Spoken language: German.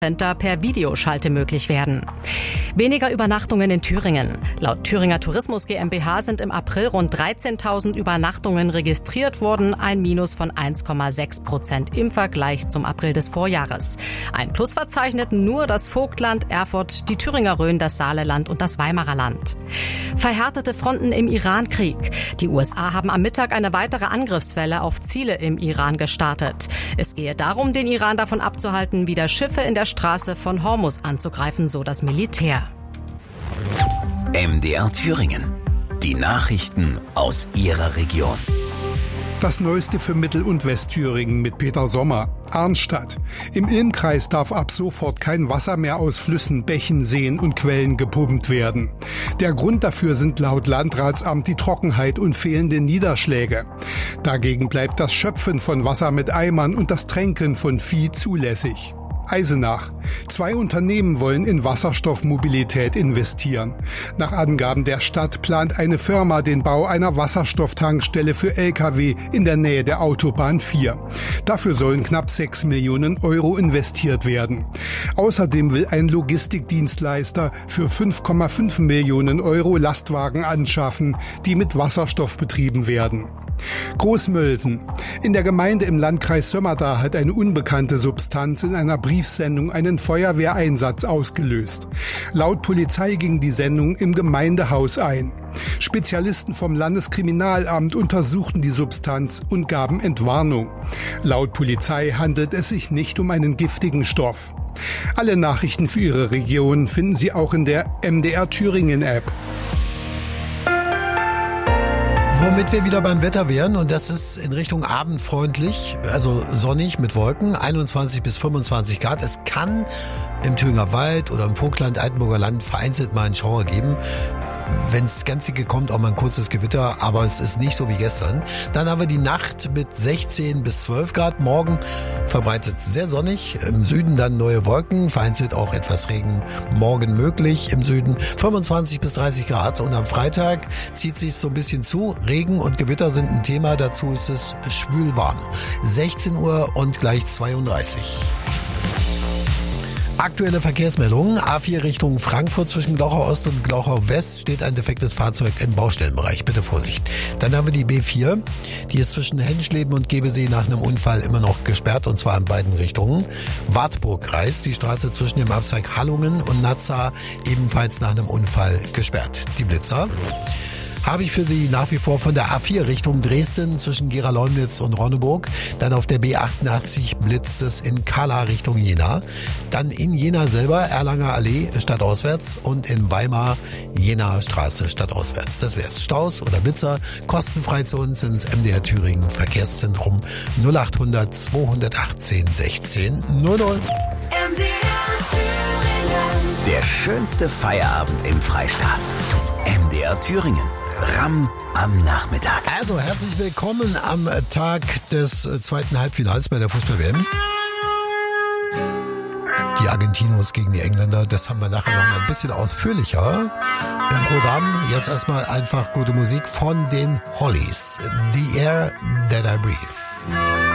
Center per Videoschalte möglich werden. Weniger Übernachtungen in Thüringen. Laut Thüringer Tourismus GmbH sind im April rund 13.000 Übernachtungen registriert worden, ein Minus von 1,6% im Vergleich zum April des Vorjahres. Ein Plus verzeichneten nur das Vogtland, Erfurt, die Thüringer Rhön, das Saarland und das Weimarer Land. Verhärtete Fronten im Irankrieg. Die USA haben am Mittag eine weitere Angriffswelle auf Ziele im Iran gestartet. Es gehe darum, den Iran davon abzuhalten, wieder Schiffe in der Straße von Hormuz anzugreifen, so das Militär. MDR Thüringen. Die Nachrichten aus Ihrer Region. Das Neueste für Mittel- und Westthüringen mit Peter Sommer. Arnstadt. Im Ilmkreis darf ab sofort kein Wasser mehr aus Flüssen, Bächen, Seen und Quellen gepumpt werden. Der Grund dafür sind laut Landratsamt die Trockenheit und fehlende Niederschläge. Dagegen bleibt das Schöpfen von Wasser mit Eimern und das Tränken von Vieh zulässig. Eisenach. 2 Unternehmen wollen in Wasserstoffmobilität investieren. Nach Angaben der Stadt plant eine Firma den Bau einer Wasserstofftankstelle für Lkw in der Nähe der Autobahn 4. Dafür sollen knapp 6 Millionen Euro investiert werden. Außerdem will ein Logistikdienstleister für 5,5 Millionen Euro Lastwagen anschaffen, die mit Wasserstoff betrieben werden. Großmölsen. In der Gemeinde im Landkreis Sömmerda hat eine unbekannte Substanz in einer Briefsendung einen Feuerwehreinsatz ausgelöst. Laut Polizei ging die Sendung im Gemeindehaus ein. Spezialisten vom Landeskriminalamt untersuchten die Substanz und gaben Entwarnung. Laut Polizei handelt es sich nicht um einen giftigen Stoff. Alle Nachrichten für Ihre Region finden Sie auch in der MDR Thüringen App. Womit wir wieder beim Wetter wären, und das ist in Richtung abendfreundlich, also sonnig mit Wolken, 21 bis 25 Grad. Es kann im Thüringer Wald oder im Vogtland, Altenburger Land vereinzelt mal einen Schauer geben. Wenn es ganz dicke kommt, auch mal ein kurzes Gewitter, aber es ist nicht so wie gestern. Dann haben wir die Nacht mit 16 bis 12 Grad. Morgen verbreitet sehr sonnig. Im Süden dann neue Wolken, vereinzelt auch etwas Regen morgen möglich im Süden. 25 bis 30 Grad. Und am Freitag zieht sich so ein bisschen zu. Regen und Gewitter sind ein Thema. Dazu ist es schwül warm. 16 Uhr und gleich 32. Aktuelle Verkehrsmeldungen. A4 Richtung Frankfurt zwischen Glauchau Ost und Glauchau West steht ein defektes Fahrzeug im Baustellenbereich. Bitte Vorsicht. Dann haben wir die B4. Die ist zwischen Henschleben und Gebesee nach einem Unfall immer noch gesperrt, und zwar in beiden Richtungen. Wartburg-Kreis, die Straße zwischen dem Abzweig Hallungen und Naza, ebenfalls nach einem Unfall gesperrt. Die Blitzer habe ich für Sie nach wie vor von der A4 Richtung Dresden zwischen Gera-Leumnitz und Ronneburg. Dann auf der B88 blitzt es in Kala Richtung Jena. Dann in Jena selber Erlanger Allee stadtauswärts und in Weimar Jena Straße stadtauswärts. Das wär's. Staus oder Blitzer kostenfrei zu uns ins MDR Thüringen Verkehrszentrum 0800 218 16 00. MDR Thüringen. Der schönste Feierabend im Freistaat. MDR Thüringen. RAM am Nachmittag. Also herzlich willkommen am Tag des zweiten Halbfinals bei der Fußball-WM. Die Argentinos gegen die Engländer, das haben wir nachher noch mal ein bisschen ausführlicher im Programm. Jetzt erstmal einfach gute Musik von den Hollies. The Air That I Breathe.